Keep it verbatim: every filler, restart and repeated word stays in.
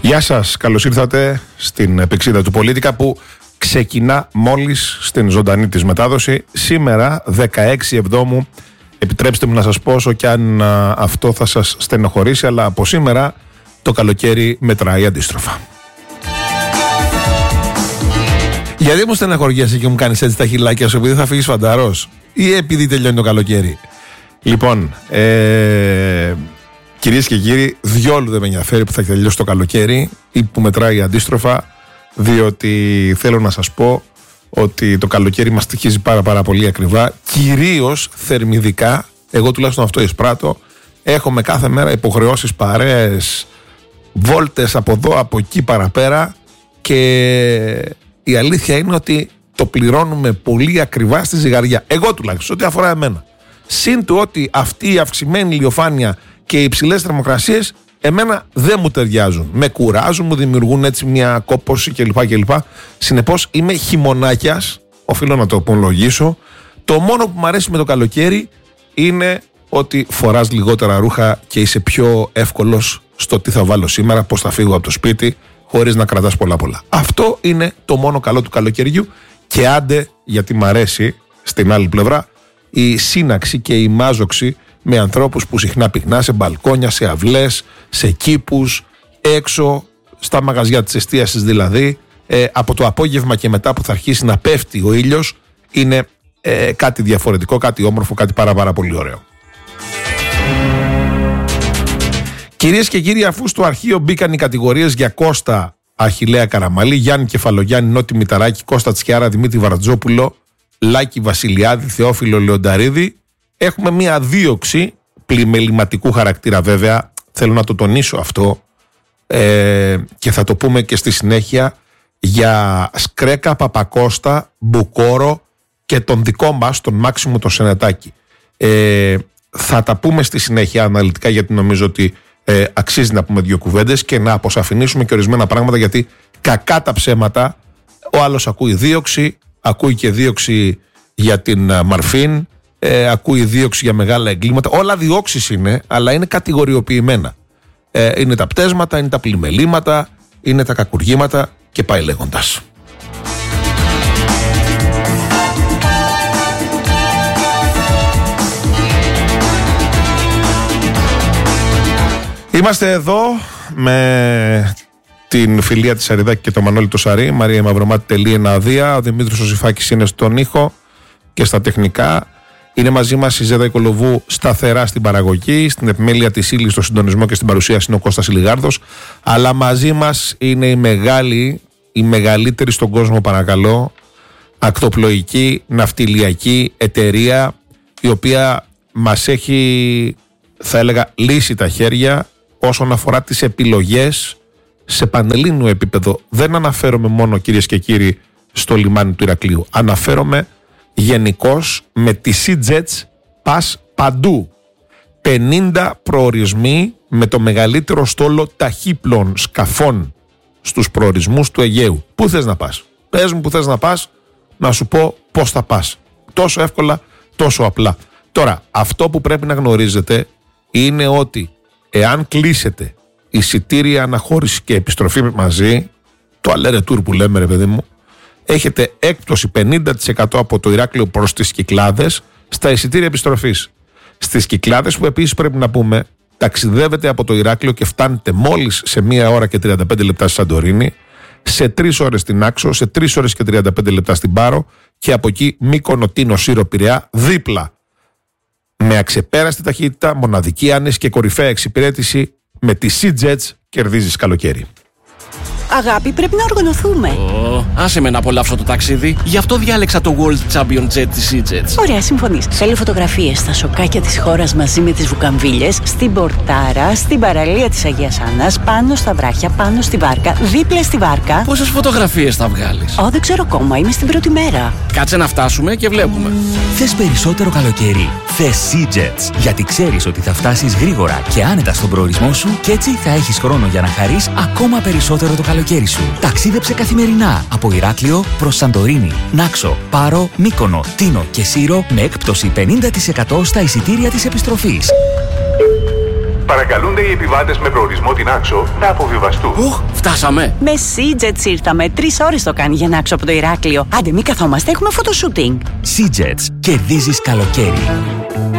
Γεια σας, καλώς ήρθατε στην επεξίδα του Πολίτικα που ξεκινά μόλις στην ζωντανή της μετάδοση. Σήμερα, δεκαέξι Εβδόμου, επιτρέψτε μου να σας πω, όσο κι αν α, αυτό θα σας στενοχωρήσει, αλλά από σήμερα το καλοκαίρι μετράει αντίστροφα. Γιατί μου στεναχωριέσαι και μου κάνεις έτσι τα χειλάκια σου, επειδή θα φύγεις φανταρός ή επειδή τελειώνει το καλοκαίρι? Λοιπόν, ε, κυρίες και κύριοι, διόλου δεν με ενδιαφέρει που θα τελειώσει το καλοκαίρι ή που μετράει αντίστροφα, διότι θέλω να σας πω ότι το καλοκαίρι μας στοιχίζει πάρα πάρα πολύ ακριβά, κυρίως θερμιδικά. Εγώ τουλάχιστον αυτό εισπράττω. Έχουμε κάθε μέρα υποχρεώσεις, παρέες, βόλτες από εδώ, από εκεί παραπέρα, και η αλήθεια είναι ότι το πληρώνουμε πολύ ακριβά στη ζυγαριά. Εγώ τουλάχιστον, ό,τι αφορά εμένα. Συν του ότι αυτή η αυξημένη ηλιοφάνεια και οι υψηλές θερμοκρασίες εμένα δεν μου ταιριάζουν. Με κουράζουν, μου δημιουργούν έτσι μια κόπωση κλπ. κλπ. Συνεπώς είμαι χειμωνάκιας, οφείλω να το ομολογήσω. Το μόνο που μου αρέσει με το καλοκαίρι είναι ότι φοράς λιγότερα ρούχα και είσαι πιο εύκολος στο τι θα βάλω σήμερα, πώς θα φύγω από το σπίτι, χωρίς να κρατάς πολλά πολλά. Αυτό είναι το μόνο καλό του καλοκαιριού, και άντε, γιατί μ' αρέσει στην άλλη πλευρά η σύναξη και η μάζοξη με ανθρώπους που συχνά πυκνά σε μπαλκόνια, σε αυλές, σε κήπους, έξω, στα μαγαζιά της εστίασης δηλαδή, ε, από το απόγευμα και μετά που θα αρχίσει να πέφτει ο ήλιος, είναι ε, κάτι διαφορετικό, κάτι όμορφο, κάτι πάρα πάρα πολύ ωραίο. Κυρίες και κύριοι, αφού στο αρχείο μπήκαν οι κατηγορίες για Κώστα Αχιλλέα Καραμαλή, Γιάννη Κεφαλογιάννη, Νότι Μηταράκη, Κώστα Τσιάρα, Δημήτρη Βαρατζόπουλο, Λάκη Βασιλιάδη, Θεόφιλο Λεονταρίδη, έχουμε μία δίωξη πλημεληματικού χαρακτήρα, βέβαια, θέλω να το τονίσω αυτό, ε, και θα το πούμε και στη συνέχεια, για Σκρέκα, Παπακώστα, Μπουκόρο και τον δικό μας, τον Μάξιμο τον Σενετάκη. Ε, θα τα πούμε στη συνέχεια αναλυτικά, γιατί νομίζω ότι ε, αξίζει να πούμε δύο κουβέντες και να αποσαφηνίσουμε και ορισμένα πράγματα, γιατί κακά τα ψέματα, ο άλλος ακούει δίωξη, ακούει και δίωξη για την uh, Μαρφίν, ε, ακούει δίωξη για μεγάλα εγκλήματα. Όλα διώξεις είναι, αλλά είναι κατηγοριοποιημένα. Ε, είναι τα πτέσματα, είναι τα πλημελήματα, είναι τα κακουργήματα και πάει λέγοντας. Είμαστε εδώ με την Φιλία της Σαριδάκη και το Μανώλη το Σαρή. Μαρία Μαυρομάτη τελεί ένα αδεία. Ο Δημήτρης ο Ζηφάκης είναι στον ήχο και στα τεχνικά. Είναι μαζί μας η Ζέδα Οικολοβού σταθερά στην παραγωγή, στην επιμέλεια της ύλης, στο συντονισμό και στην παρουσίαση είναι ο Κώστας Ηλιγάρδος. Αλλά μαζί μας είναι η μεγάλη, η μεγαλύτερη στον κόσμο, παρακαλώ, ακτοπλοϊκή ναυτιλιακή εταιρεία, η οποία μας έχει, θα έλεγα, λύσει τα χέρια όσον αφορά τις επιλογές σε πανελλήνιο επίπεδο. Δεν αναφέρομαι μόνο, κυρίες και κύριοι, στο λιμάνι του Ηρακλείου. Αναφέρομαι γενικώς, με τη SeaJets πας παντού. πενήντα προορισμοί με το μεγαλύτερο στόλο ταχύπλων σκαφών στους προορισμούς του Αιγαίου. Πού θες να πας? Πες μου που θες να πας, να σου πω πώς θα πας. Τόσο εύκολα, τόσο απλά. Τώρα, αυτό που πρέπει να γνωρίζετε είναι ότι εάν κλείσετε εισιτήρια αναχώρηση και επιστροφή μαζί, το αλέρε tour που λέμε, ρε παιδί μου, έχετε έκπτωση πενήντα τοις εκατό από το Ηράκλειο προς τις Κυκλάδες στα εισιτήρια επιστροφής. Στις Κυκλάδες, που επίσης πρέπει να πούμε, ταξιδεύετε από το Ηράκλειο και φτάνετε μόλις σε μία ώρα και τριάντα πέντε λεπτά στη Σαντορίνη, σε τρεις ώρες στην Άξο, σε τρεις ώρες και τριάντα πέντε λεπτά στην Πάρο, και από εκεί Μύκονο, Τίνο, Σύρο, Πειραιά, δίπλα. Με αξεπέραστη ταχύτητα, μοναδική άνεση και κορυφαία εξυπηρέτηση, με τη SeaJets κερδίζεις καλοκαίρι. Αγάπη, πρέπει να οργανωθούμε. Oh, άσε με να απολαύσω το ταξίδι. Γι' αυτό διάλεξα το World Champion Jet της SeaJets. Ωραία, συμφωνείς. Θέλω φωτογραφίες στα σοκάκια της χώρας μαζί με τις βουκαμβίλες, στην Πορτάρα, στην παραλία της Αγίας Άννας, πάνω στα βράχια, πάνω στη βάρκα, δίπλα στη βάρκα. Πόσες φωτογραφίες θα βγάλεις? Ω, δεν ξέρω ακόμα, είμαι στην πρώτη μέρα. Κάτσε να φτάσουμε και βλέπουμε. Θες περισσότερο καλοκαίρι? Θες SeaJets. Γιατί ξέρεις ότι θα φτάσεις γρήγορα και άνετα στον προορισμό σου, και έτσι θα έχεις χρόνο για να χαρείς ακόμα περισσότερο το καλοκαίρι σου. Ταξίδεψε καθημερινά από Ηράκλειο προς Σαντορίνη, Νάξο, Πάρο, Μύκονο, Τίνο και Σύρο με έκπτωση πενήντα τοις εκατό στα εισιτήρια της επιστροφής. Παρακαλούνται οι επιβάτες με προορισμό την Άξο να αποβιβαστούν. Ουχ, φτάσαμε. Με SeaJets ήρθαμε. Τρεις ώρες το κάνει για να άξω από το Ηράκλειο. Άντε, μην καθόμαστε, έχουμε φωτοσούτινγκ. SeaJets. Κερδίζεις καλοκαίρι.